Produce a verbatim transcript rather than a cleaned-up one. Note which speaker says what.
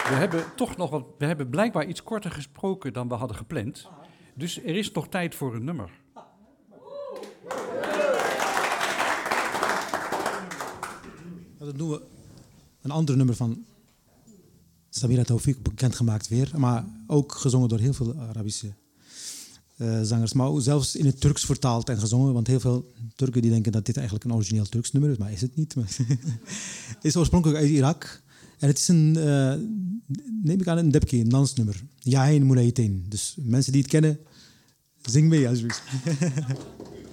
Speaker 1: We hebben toch nog wat. We hebben blijkbaar iets korter gesproken dan we hadden gepland. Dus er is nog tijd voor een nummer.
Speaker 2: Dan doen we een ander nummer van Samira Taoufik, bekendgemaakt weer. Maar ook gezongen door heel veel Arabische uh, zangers. Maar ook zelfs in het Turks vertaald en gezongen. Want heel veel Turken die denken dat dit eigenlijk een origineel Turks nummer is. Maar is het niet. Het is oorspronkelijk uit Irak. En het is een, uh, neem ik aan, een debki, een dansnummer. Yahin Moulayeteen. Dus mensen die het kennen, zing mee alsjeblieft.